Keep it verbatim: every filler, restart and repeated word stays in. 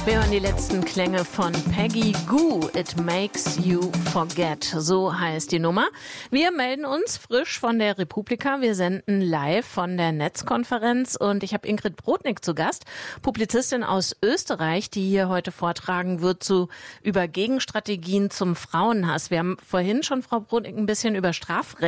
Wir hören die letzten Klänge von Peggy Gou. It Makes You Forget. So heißt die Nummer. Wir melden uns frisch von der Republika. Wir senden live von der Netzkonferenz und ich habe Ingrid Brodnik zu Gast, Publizistin aus Österreich, die hier heute vortragen wird zu über Gegenstrategien zum Frauenhass. Wir haben vorhin schon, Frau Brodnik, ein bisschen über Strafrecht